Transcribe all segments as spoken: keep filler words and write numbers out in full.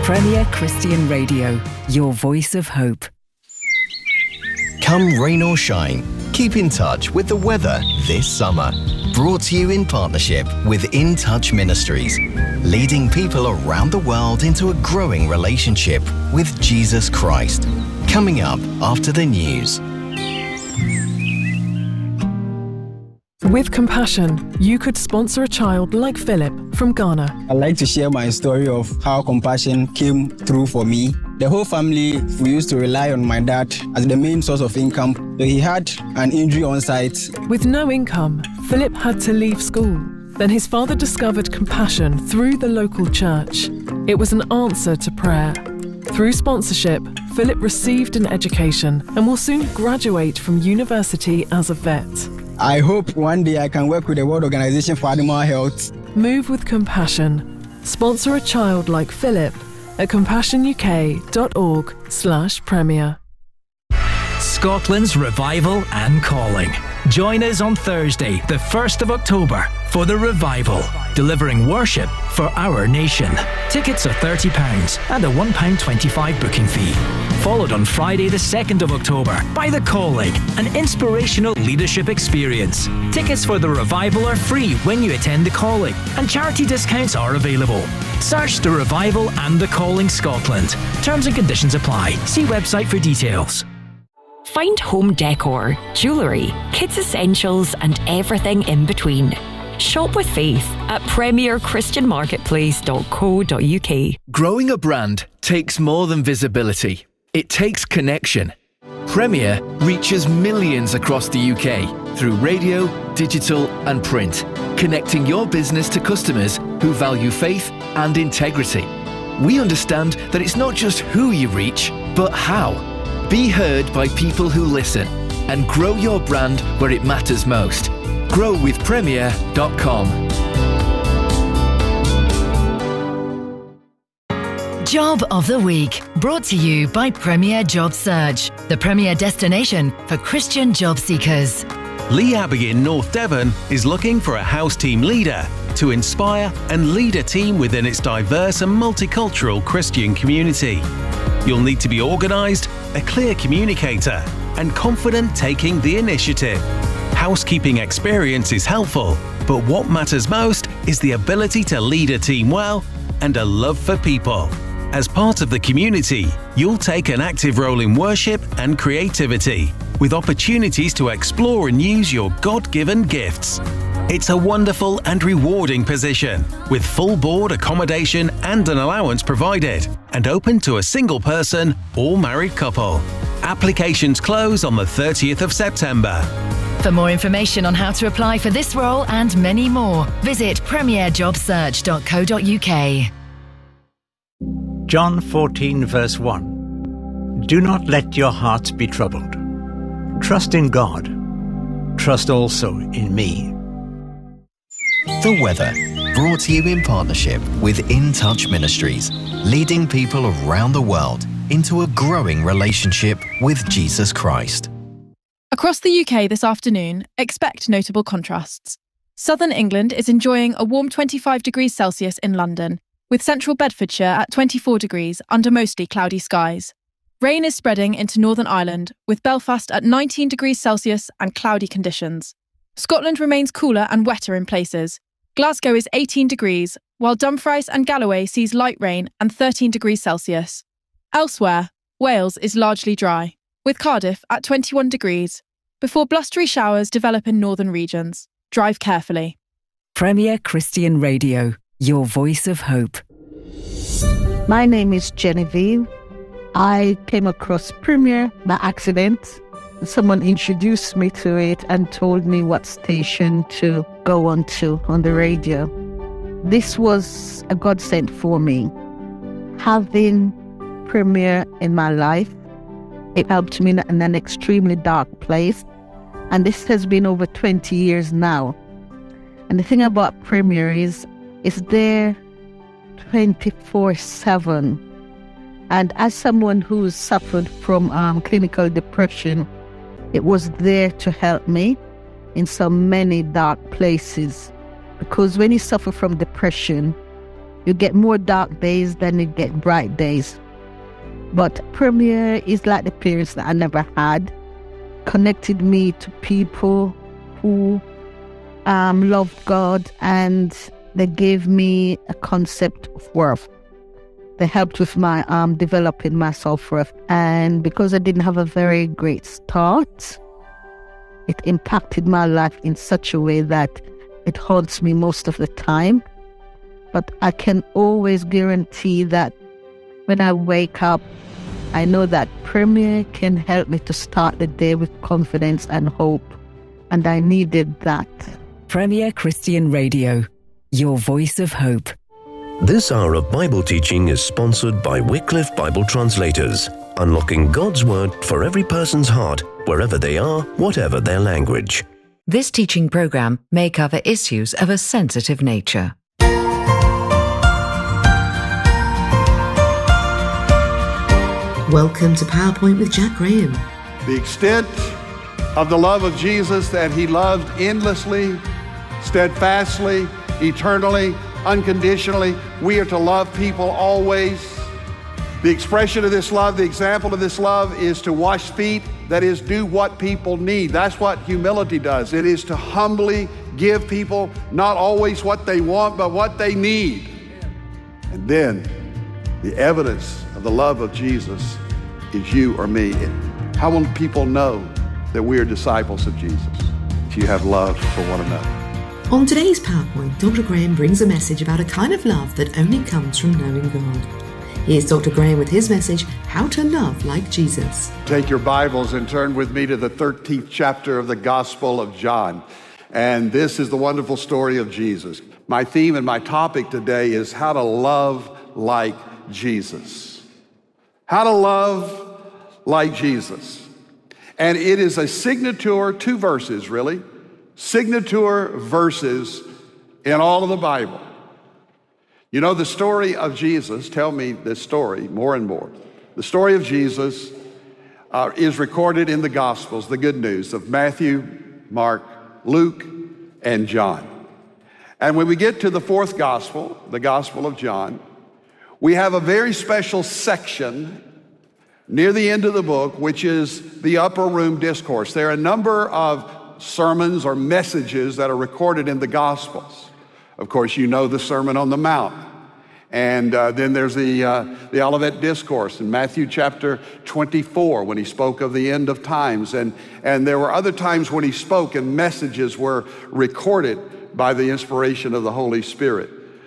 Premier Christian Radio, your voice of hope. Come rain or shine, keep in touch with the weather this summer. Brought to you in partnership with In Touch Ministries, leading people around the world into a growing relationship with Jesus Christ. Coming up after the news. With Compassion, you could sponsor a child like Philip from Ghana. I'd like to share my story of how Compassion came through for me. The whole family, we used to rely on my dad as the main source of income. So he had an injury on site. With no income, Philip had to leave school. Then his father discovered Compassion through the local church. It was an answer to prayer. Through sponsorship, Philip received an education and will soon graduate from university as a vet. I hope one day I can work with the World Organization for Animal Health. Move with Compassion. Sponsor a child like Philip at compassion u k dot org slash premier. Scotland's Revival and Calling. Join us on Thursday, the first of October, for the Revival, delivering worship for our nation. Tickets are thirty pounds and a one pound twenty-five booking fee. Followed on Friday, the second of October, by The Calling, an inspirational leadership experience. Tickets for the Revival are free when you attend The Calling, and charity discounts are available. Search The Revival and The Calling Scotland. Terms and conditions apply. See website for details. Find home decor, jewellery, kids essentials and everything in between. Shop with faith at premier christian marketplace dot co dot u k. Growing a brand takes more than visibility. It takes connection. Premier reaches millions across the U K through radio, digital and print, connecting your business to customers who value faith and integrity. We understand that it's not just who you reach, but how. Be heard by people who listen and grow your brand where it matters most. grow with premier dot com. Job of the Week, brought to you by Premier Job Search, the premier destination for Christian job seekers. Lee Abbey in North Devon is looking for a house team leader to inspire and lead a team within its diverse and multicultural Christian community. You'll need to be organised, a clear communicator, and confident taking the initiative. Housekeeping experience is helpful, but what matters most is the ability to lead a team well and a love for people. As part of the community, you'll take an active role in worship and creativity, with opportunities to explore and use your God-given gifts. It's a wonderful and rewarding position, with full board accommodation and an allowance provided, and open to a single person or married couple. Applications close on the thirtieth of September. For more information on how to apply for this role and many more, visit premier job search dot co dot u k. John fourteen verse one. Do not let your hearts be troubled. Trust in God. Trust also in me. The weather, brought to you in partnership with In Touch Ministries, leading people around the world into a growing relationship with Jesus Christ. Across the U K this afternoon, expect notable contrasts. Southern England is enjoying a warm twenty-five degrees Celsius in London, with central Bedfordshire at twenty-four degrees under mostly cloudy skies. Rain is spreading into Northern Ireland, with Belfast at nineteen degrees Celsius and cloudy conditions. Scotland remains cooler and wetter in places. Glasgow is eighteen degrees, while Dumfries and Galloway sees light rain and thirteen degrees Celsius. Elsewhere, Wales is largely dry, with Cardiff at twenty-one degrees, before blustery showers develop in northern regions. Drive carefully. Premier Christian Radio, your voice of hope. My name is Genevieve. I came across Premier by accident. Someone introduced me to it and told me what station to go on to on the radio. This was a godsend for me. Having Premier in my life, it helped me in an extremely dark place. And this has been over twenty years now. And the thing about Premier is, it's there twenty-four seven. And as someone who's suffered from um, clinical depression, it was there to help me in so many dark places. Because when you suffer from depression, You get more dark days than you get bright days. But Premier is like the parents that I never had. Connected me to people who um, loved God, and they gave me a concept of worth. They helped with my um, developing my self-worth. And because I didn't have a very great start, it impacted my life in such a way that it haunts me most of the time. But I can always guarantee that when I wake up, I know that Premier can help me to start the day with confidence and hope. And I needed that. Premier Christian Radio, your voice of hope. This hour of Bible teaching is sponsored by Wycliffe Bible Translators, unlocking God's Word for every person's heart, wherever they are, whatever their language. This teaching program may cover issues of a sensitive nature. Welcome to PowerPoint with Jack Graham. The extent of the love of Jesus, that he loved endlessly, steadfastly, eternally, unconditionally. We are to love people always. The expression of this love, the example of this love is to wash feet, that is, do what people need. That's what humility does. It is to humbly give people not always what they want, but what they need. And then the evidence of the love of Jesus is you or me. How will people know that we are disciples of Jesus? If you have love for one another. On today's PowerPoint, Doctor Graham brings a message about a kind of love that only comes from knowing God. Here's Doctor Graham with his message, How to Love Like Jesus. Take your Bibles and turn with me to the thirteenth chapter of the Gospel of John. And this is the wonderful story of Jesus. My theme and my topic today is how to love like Jesus. How to love like Jesus. And it is a signature, two verses really, signature verses in all of the Bible. You know, the story of Jesus, tell me this story more and more. The story of Jesus uh, is recorded in the Gospels, the good news of Matthew, Mark, Luke, and John. And when we get to the fourth gospel, the Gospel of John, we have a very special section near the end of the book, which is the upper room discourse. There are a number of sermons or messages that are recorded in the Gospels. Of course, you know the Sermon on the Mount. And uh, then there's the, uh, the Olivet Discourse in Matthew chapter twenty-four, when he spoke of the end of times. And, and there were other times when he spoke and messages were recorded by the inspiration of the Holy Spirit.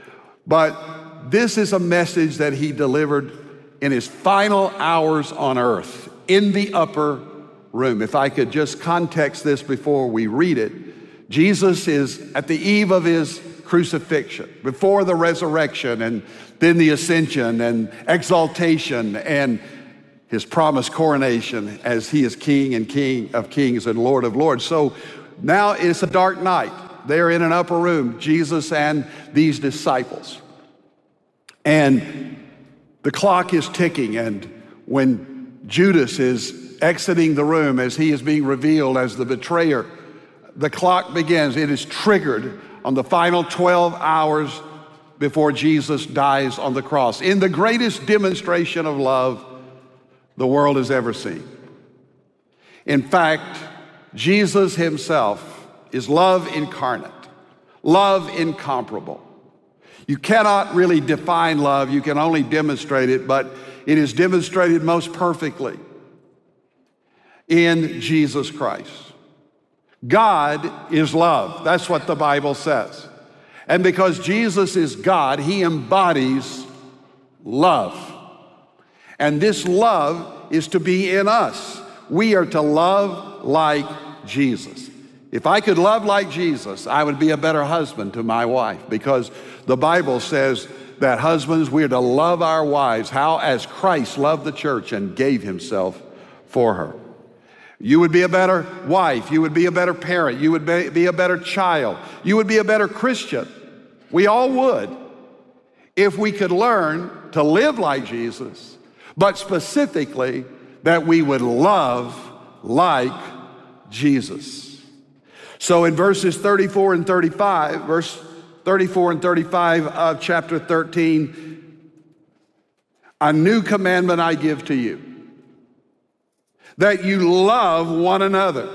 But this is a message that he delivered in his final hours on earth, in the upper room. If I could just context this before we read it, Jesus is at the eve of his crucifixion, before the resurrection, and then the ascension and exaltation and his promised coronation as he is King and King of Kings and Lord of Lords. So now it's a dark night. They're in an upper room, Jesus and these disciples. And the clock is ticking, and when Judas is exiting the room as he is being revealed as the betrayer, the clock begins. It is triggered on the final twelve hours before Jesus dies on the cross, in the greatest demonstration of love the world has ever seen. In fact, Jesus himself is love incarnate, love incomparable. You cannot really define love, you can only demonstrate it, but it is demonstrated most perfectly in Jesus Christ. God is love. That's what the Bible says. And because Jesus is God, he embodies love. And this love is to be in us. We are to love like Jesus. If I could love like Jesus, I would be a better husband to my wife, because the Bible says that husbands, we are to love our wives, how as Christ loved the church and gave himself for her. You would be a better wife. You would be a better parent. You would be a better child. You would be a better Christian. We all would, if we could learn to live like Jesus, but specifically that we would love like Jesus. So in verses thirty-four and thirty-five, verse thirty-four and thirty-five of chapter thirteen, a new commandment I give to you, that you love one another.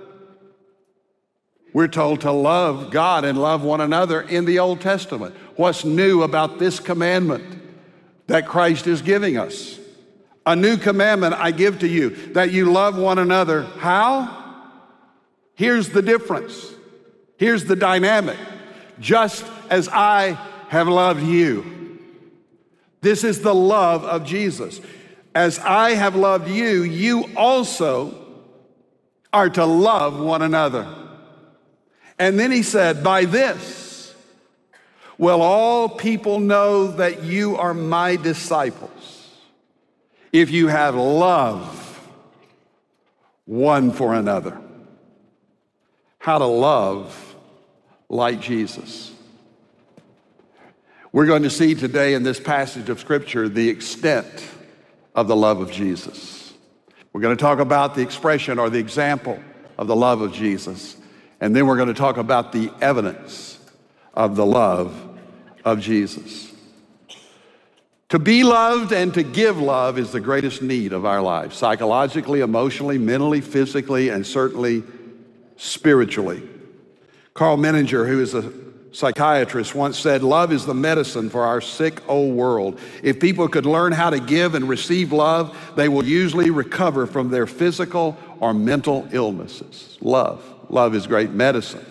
We're told to love God and love one another in the Old Testament. What's new about this commandment that Christ is giving us? A new commandment I give to you, that you love one another. How? Here's the difference. Here's the dynamic. Just as I have loved you. This is the love of Jesus. As I have loved you, you also are to love one another. And then he said, by this will all people know that you are my disciples, if you have love one for another. How to love like Jesus. We're going to see today in this passage of Scripture the extent of the love of Jesus. We're going to talk about the expression or the example of the love of Jesus. And then we're going to talk about the evidence of the love of Jesus. To be loved and to give love is the greatest need of our lives, psychologically, emotionally, mentally, physically, and certainly spiritually. Carl Menninger, who is a psychiatrist, once said, love is the medicine for our sick old world. If people could learn how to give and receive love, they will usually recover from their physical or mental illnesses. Love. Love is great medicine.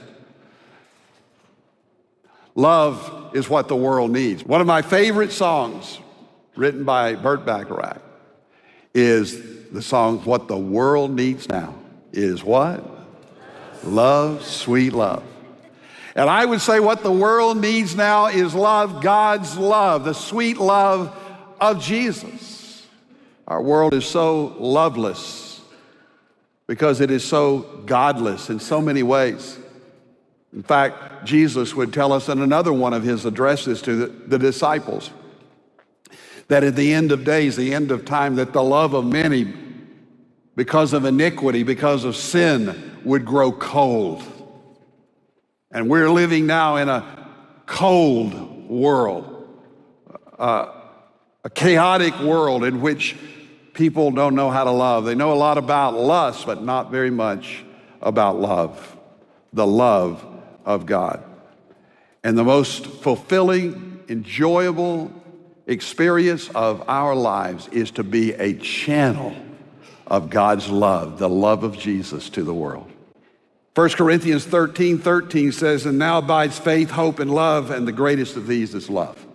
Love is what the world needs. One of my favorite songs written by Burt Bacharach is the song, What the World Needs Now is what? Love, sweet love. And I would say what the world needs now is love, God's love, the sweet love of Jesus. Our world is so loveless because it is so godless in so many ways. In fact, Jesus would tell us in another one of his addresses to the, the disciples that at the end of days, the end of time, that the love of many, because of iniquity, because of sin, would grow cold. And we're living now in a cold world, uh, a chaotic world in which people don't know how to love. They know a lot about lust, but not very much about love, the love of God. And the most fulfilling, enjoyable experience of our lives is to be a channel of God's love, the love of Jesus to the world. First Corinthians thirteen thirteen says, and now abides faith, hope, and love, and the greatest of these is love.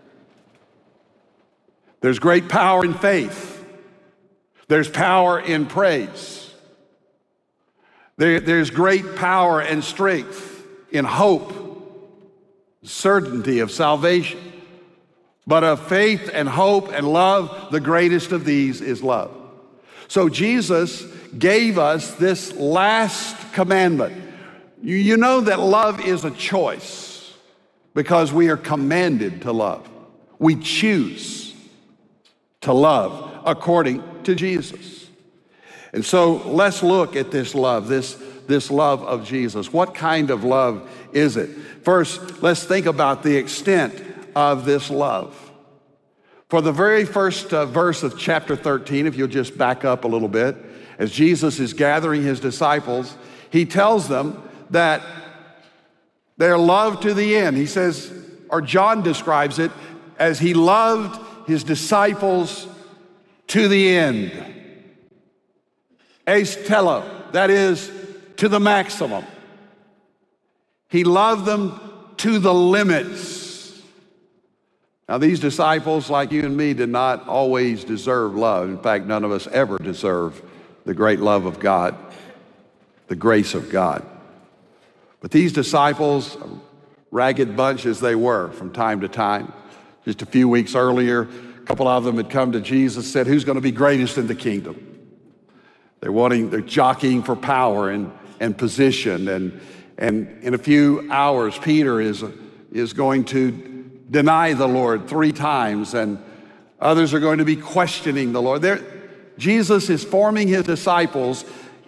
There's great power in faith. There's power in praise. There, there's great power and strength in hope, certainty of salvation. But of faith and hope and love, the greatest of these is love. So Jesus gave us this last commandment. You, you know that love is a choice because we are commanded to love. We choose to love according to Jesus. And so let's look at this love, this, this love of Jesus. What kind of love is it? First, let's think about the extent of this love. For the very first uh, verse of chapter thirteen, if you'll just back up a little bit, as Jesus is gathering his disciples, he tells them that they're loved to the end. He says, or John describes it as he loved his disciples to the end. Eis tello, that is, to the maximum. He loved them to the limits. Now, these disciples, like you and me, did not always deserve love. In fact, none of us ever deserve the great love of God, the grace of God. But these disciples, a ragged bunch as they were from time to time, just a few weeks earlier, a couple of them had come to Jesus and said, who's going to be greatest in the kingdom? They're wanting, they're jockeying for power and, and position. And, and in a few hours, Peter is, is going to deny the Lord three times, and others are going to be questioning the Lord. They're, Jesus is forming his disciples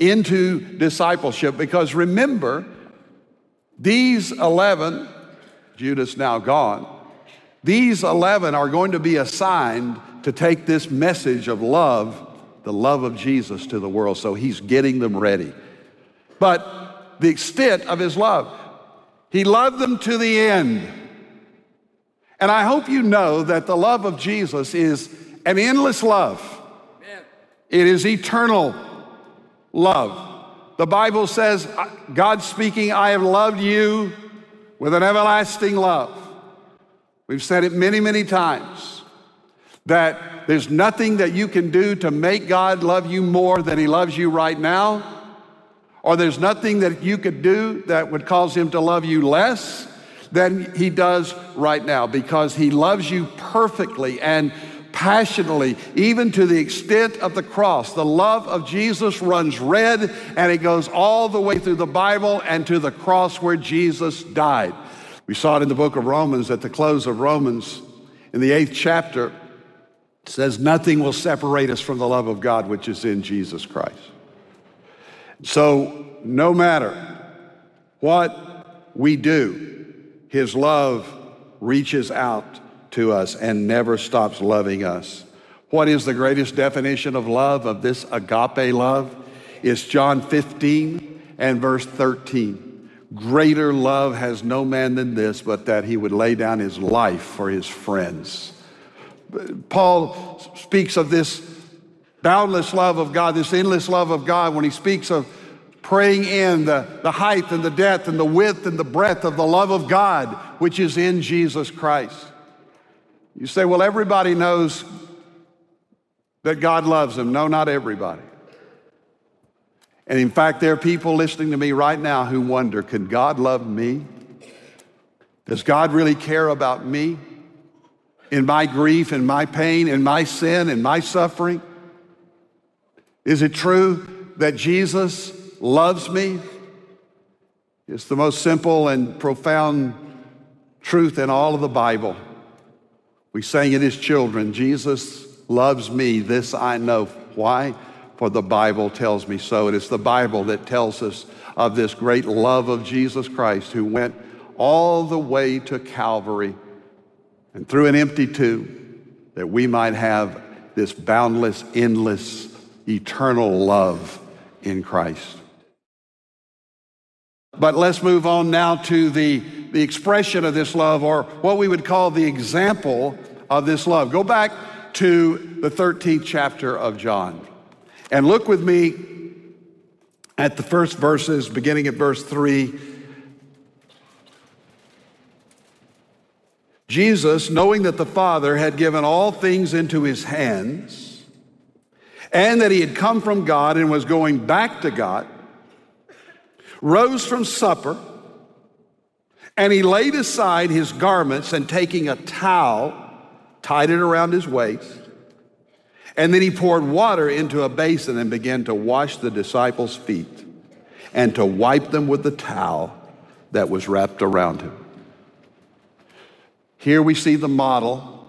into discipleship because remember, these eleven Judas now gone. These eleven are going to be assigned to take this message of love, the love of Jesus, to the world. So he's getting them ready. But the extent of his love, he loved them to the end. And I hope you know that the love of Jesus is an endless love. Amen. It is eternal love. The Bible says, God speaking, I have loved you with an everlasting love. We've said it many, many times, that there's nothing that you can do to make God love you more than he loves you right now. Or there's nothing that you could do that would cause him to love you less than he does right now, because he loves you perfectly and passionately, even to the extent of the cross. The love of Jesus runs red, and it goes all the way through the Bible and to the cross where Jesus died. We saw it in the book of Romans, at the close of Romans, in the eighth chapter. It says, nothing will separate us from the love of God, which is in Jesus Christ. So no matter what we do, his love reaches out to us and never stops loving us. What is the greatest definition of love, of this agape love? It's John fifteen and verse thirteen. Greater love has no man than this, but that he would lay down his life for his friends. Paul speaks of this boundless love of God, this endless love of God, when he speaks of praying in the, the height and the depth and the width and the breadth of the love of God, which is in Jesus Christ. You say, well, everybody knows that God loves them. No, not everybody. And in fact, there are people listening to me right now who wonder, can God love me? Does God really care about me? In my grief, in my pain, in my sin, in my suffering? Is it true that Jesus loves me? It's the most simple and profound truth in all of the Bible. We sang it as children, Jesus loves me, this I know. Why? For the Bible tells me so. It is the Bible that tells us of this great love of Jesus Christ, who went all the way to Calvary and through an empty tomb, that we might have this boundless, endless, eternal love in Christ. But let's move on now to the, the expression of this love, or what we would call the example of this love. Go back to the thirteenth chapter of John and look with me at the first verses, beginning at verse three. Jesus, knowing that the Father had given all things into his hands, and that he had come from God and was going back to God, rose from supper, and he laid aside his garments, and taking a towel, tied it around his waist, and then he poured water into a basin and began to wash the disciples' feet and to wipe them with the towel that was wrapped around him. Here we see the model,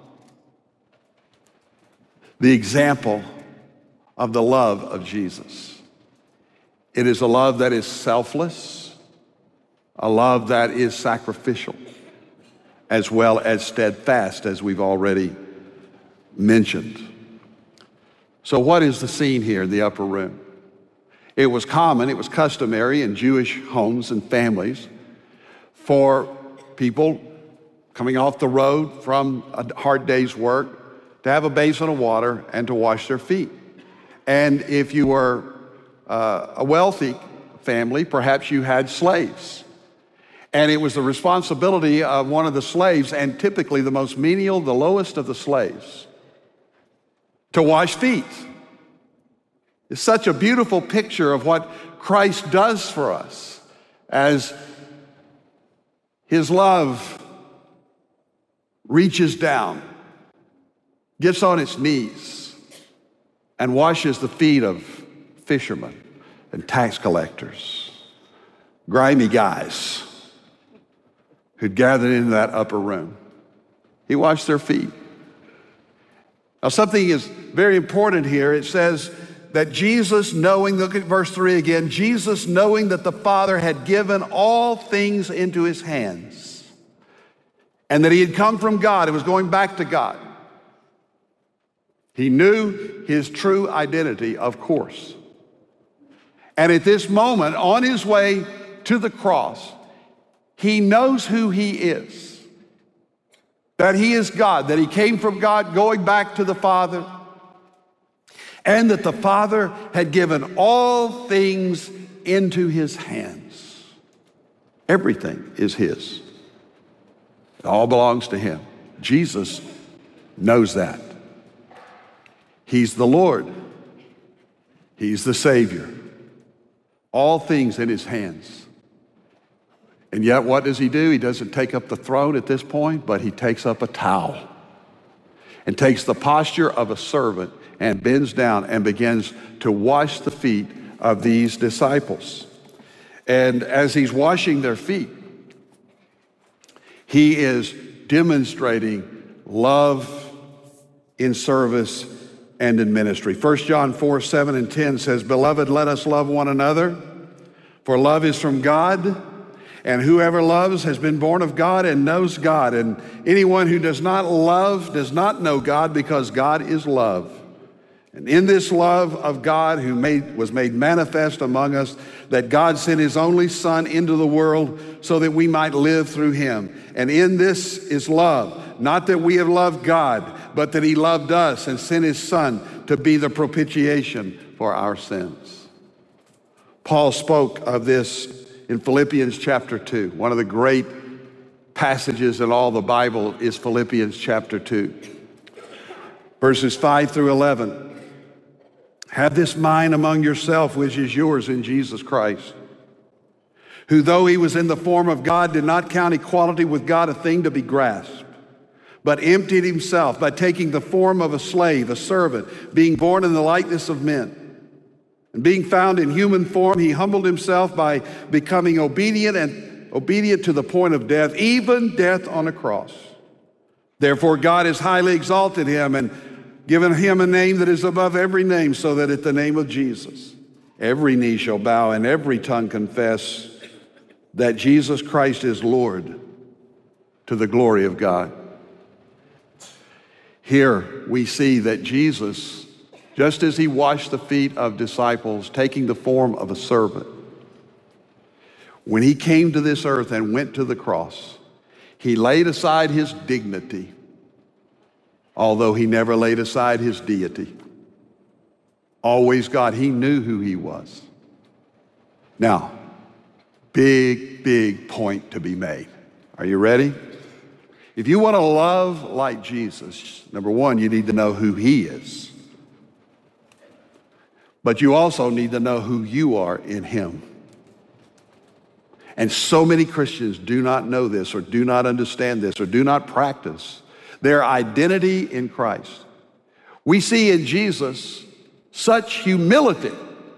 the example of the love of Jesus. It is a love that is selfless, a love that is sacrificial, as well as steadfast, as we've already mentioned. So what is the scene here in the upper room? It was common, it was customary in Jewish homes and families for people coming off the road from a hard day's work to have a basin of water and to wash their feet. And if you were uh, a wealthy family, perhaps you had slaves. And it was the responsibility of one of the slaves, and typically the most menial, the lowest of the slaves, to wash feet. It's such a beautiful picture of what Christ does for us, as his love reaches down, gets on its knees, and washes the feet of fishermen and tax collectors, grimy guys who'd gathered into that upper room. He washed their feet. Now, something is very important here. It says that Jesus, knowing, look at verse three again, Jesus, knowing that the Father had given all things into his hands. and that he had come from God and was going back to God. He knew his true identity, of course. And at this moment, on his way to the cross, he knows who he is, that he is God, that he came from God going back to the Father, and that the Father had given all things into his hands. Everything is his. It all belongs to him. Jesus knows that. He's the Lord. He's the Savior. All things in his hands. And yet what does he do? He doesn't take up the throne at this point, but he takes up a towel and takes the posture of a servant and bends down and begins to wash the feet of these disciples. And as he's washing their feet, he is demonstrating love in service and in ministry. First John four, seven and ten says, "Beloved, let us love one another, for love is from God, and whoever loves has been born of God and knows God. And anyone who does not love does not know God, because God is love. And in this love of God who made, was made manifest among us, that God sent his only Son into the world so that we might live through him. And in this is love, not that we have loved God, but that he loved us and sent his Son to be the propitiation for our sins." Paul spoke of this in Philippians chapter two. One of the great passages in all the Bible is Philippians chapter two. Verses five through eleven. "Have this mind among yourself, which is yours in Jesus Christ, who though he was in the form of God, did not count equality with God a thing to be grasped, but emptied himself by taking the form of a slave, a servant, being born in the likeness of men. And being found in human form, he humbled himself by becoming obedient and obedient to the point of death, even death on a cross. Therefore God has highly exalted him and given him a name that is above every name, so that at the name of Jesus, every knee shall bow and every tongue confess that Jesus Christ is Lord, to the glory of God." Here we see that Jesus, just as he washed the feet of disciples, taking the form of a servant, when he came to this earth and went to the cross, he laid aside his dignity, although he never laid aside his deity. Always God. He knew who he was. Now, big, big point to be made. Are you ready? If you want to love like Jesus, number one, you need to know who he is. But you also need to know who you are in him. And so many Christians do not know this, or do not understand this, or do not practice their identity in Christ. We see in Jesus such humility.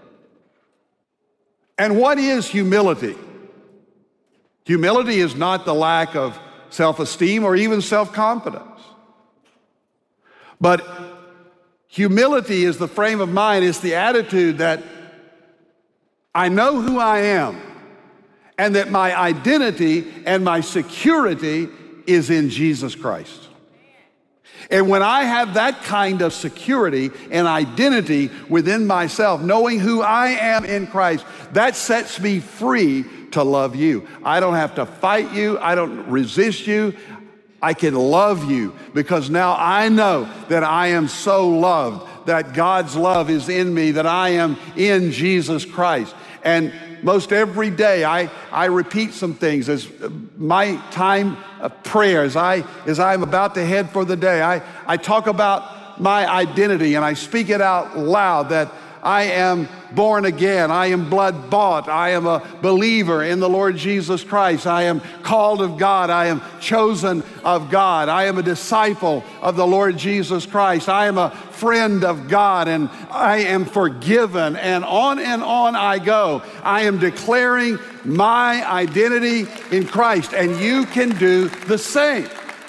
And what is humility? Humility is not the lack of self-esteem or even self-confidence. But humility is the frame of mind, it's the attitude that I know who I am, and that my identity and my security is in Jesus Christ. And when I have that kind of security and identity within myself, knowing who I am in Christ, that sets me free to love you. I don't have to fight you. I don't resist you. I can love you because now I know that I am so loved, that God's love is in me, that I am in Jesus Christ. And most every day I, I repeat some things as my time of prayer, as, I, as I'm about to head for the day. I, I talk about my identity and I speak it out loud, that I am born again. I am blood bought. I am a believer in the Lord Jesus Christ. I am called of God. I am chosen of God. I am a disciple of the Lord Jesus Christ. I am a friend of God, and I am forgiven, and on and on I go. I am declaring my identity in Christ, and you can do the same.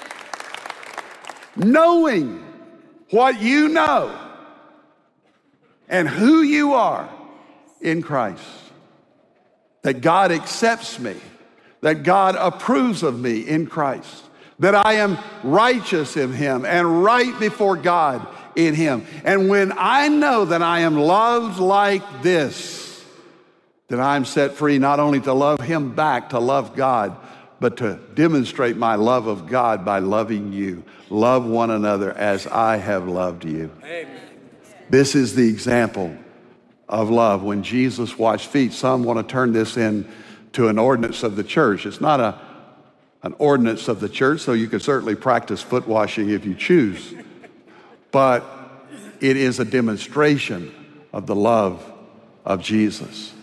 Knowing what you know and who you are in Christ, that God accepts me, that God approves of me in Christ, that I am righteous in him and right before God in him. And when I know that I am loved like this, then I'm set free not only to love him back, to love God, but to demonstrate my love of God by loving you. Love one another as I have loved you. Amen. This is the example of love. When Jesus washed feet, some want to turn this into an ordinance of the church. It's not a, an ordinance of the church, so you can certainly practice foot washing if you choose. But it is a demonstration of the love of Jesus.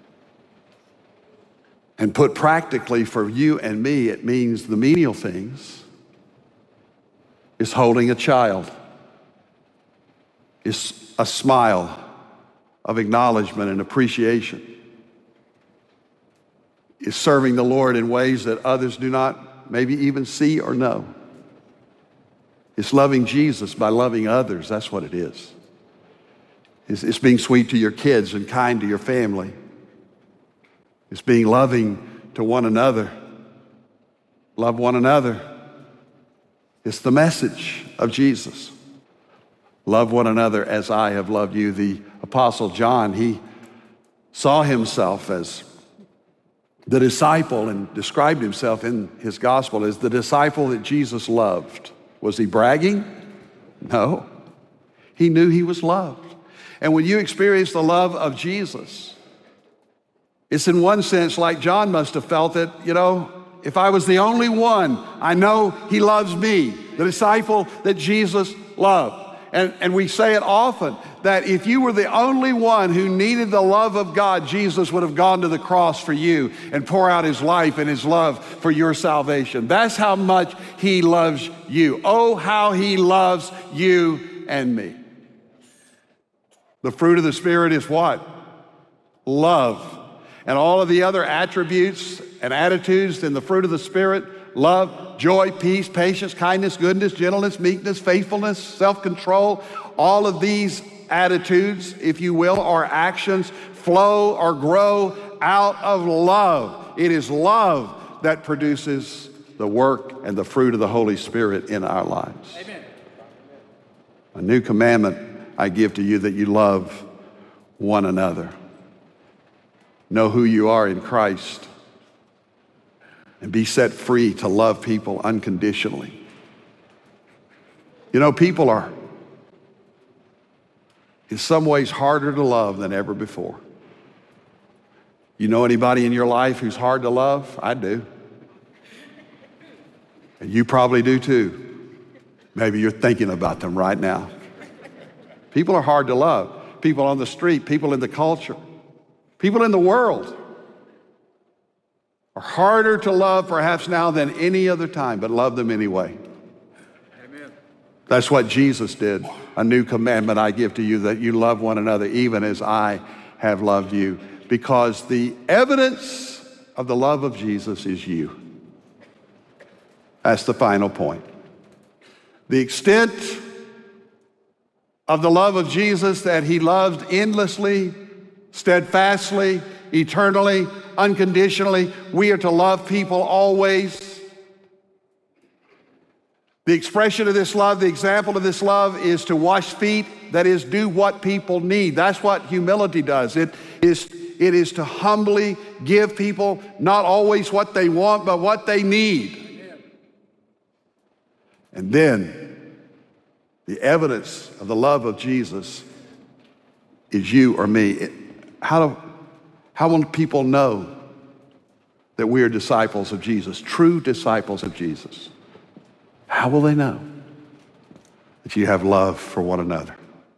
And put practically for you and me, it means the menial things is holding a child, is a smile of acknowledgement and appreciation, is serving the Lord in ways that others do not maybe even see or know. It's loving Jesus by loving others. That's what it is. It's, it's being sweet to your kids and kind to your family. It's being loving to one another. Love one another. It's the message of Jesus. Love one another as I have loved you. The Apostle John, he saw himself as the disciple and described himself in his gospel as the disciple that Jesus loved. Was he bragging? No. He knew he was loved. And when you experience the love of Jesus, it's in one sense like John must have felt it, you know, if I was the only one, I know he loves me, the disciple that Jesus loved. And, and we say it often, that if you were the only one who needed the love of God, Jesus would have gone to the cross for you and pour out his life and his love for your salvation. That's how much he loves you. Oh, how he loves you and me. The fruit of the Spirit is what? Love. And all of the other attributes and attitudes in the fruit of the Spirit, love, joy, peace, patience, kindness, goodness, gentleness, meekness, faithfulness, self-control, all of these attitudes, if you will, or actions, flow or grow out of love. It is love that produces the work and the fruit of the Holy Spirit in our lives. Amen. A new commandment I give to you, that you love one another. Know who you are in Christ and be set free to love people unconditionally. You know, people are in some ways harder to love than ever before. You know anybody in your life who's hard to love? I do. And you probably do too. Maybe you're thinking about them right now. People are hard to love. People on the street, people in the culture, people in the world are harder to love perhaps now than any other time, but love them anyway. Amen. That's what Jesus did. A new commandment I give to you, that you love one another even as I have loved you. Because the evidence of the love of Jesus is you. That's the final point. The extent of the love of Jesus, that he loved endlessly, steadfastly, eternally, unconditionally. We are to love people always. The expression of this love, the example of this love is to wash feet, that is, do what people need. That's what humility does. It is, it is to humbly give people not always what they want, but what they need. And then the evidence of the love of Jesus is you or me. It, how do, how will people know that we are disciples of Jesus, true disciples of Jesus? How will they know that you have love for one another?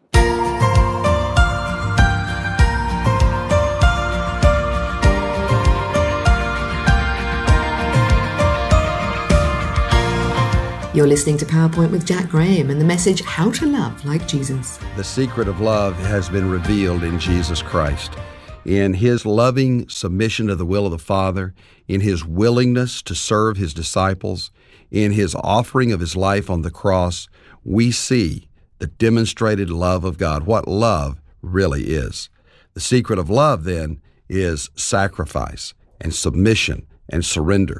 You're listening to PowerPoint with Jack Graham and the message, How to Love Like Jesus. The secret of love has been revealed in Jesus Christ. In his loving submission to the will of the Father, in his willingness to serve his disciples, in his offering of his life on the cross, we see the demonstrated love of God, what love really is. The secret of love, then, is sacrifice and submission and surrender.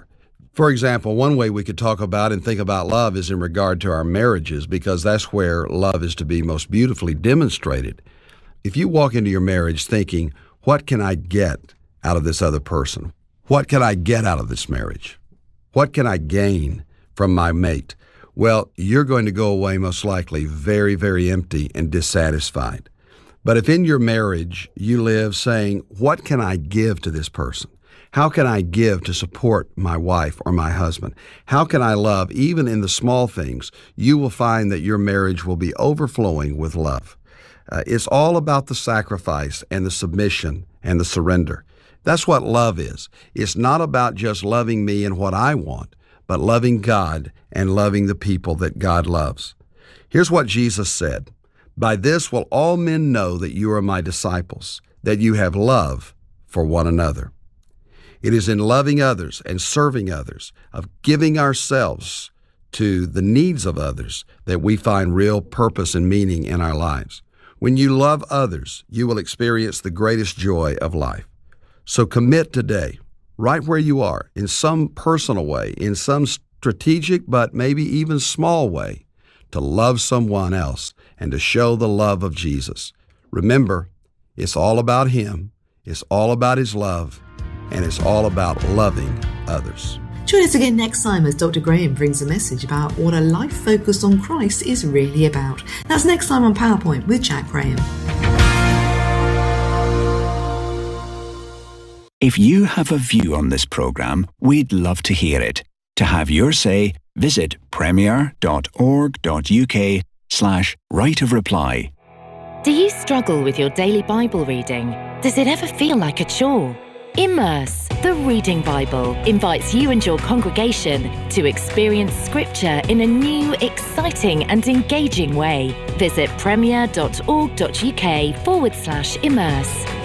For example, one way we could talk about and think about love is in regard to our marriages, because that's where love is to be most beautifully demonstrated. If you walk into your marriage thinking, what can I get out of this other person? What can I get out of this marriage? What can I gain from my mate? Well, you're going to go away most likely very, very empty and dissatisfied. But if in your marriage you live saying, what can I give to this person? How can I give to support my wife or my husband? How can I love even in the small things? You will find that your marriage will be overflowing with love. Uh, it's all about the sacrifice and the submission and the surrender. That's what love is. It's not about just loving me and what I want, but loving God and loving the people that God loves. Here's what Jesus said. By this will all men know that you are my disciples, that you have love for one another. It is in loving others and serving others, of giving ourselves to the needs of others, that we find real purpose and meaning in our lives. When you love others, you will experience the greatest joy of life. So commit today, right where you are, in some personal way, in some strategic but maybe even small way, to love someone else and to show the love of Jesus. Remember, it's all about Him, it's all about His love, and it's all about loving others. Join us again next time as Doctor Graham brings a message about what a life focused on Christ is really about. That's next time on PowerPoint with Jack Graham. If you have a view on this programme, we'd love to hear it. To have your say, visit premier.org.uk slash right of reply. Do you struggle with your daily Bible reading? Does it ever feel like a chore? Immerse, the Reading Bible, invites you and your congregation to experience Scripture in a new, exciting and engaging way. Visit premier.org.uk forward slash immerse.